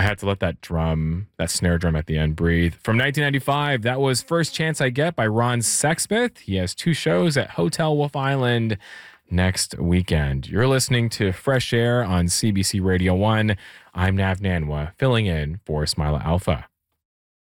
had to let that snare drum at the end breathe. From 1995, that was First Chance I Get by Ron Sexsmith. He has 2 shows at Hotel Wolf Island next weekend. You're listening to Fresh Air on CBC Radio 1. I'm Nav Nanwa, filling in for Smiler Alpha.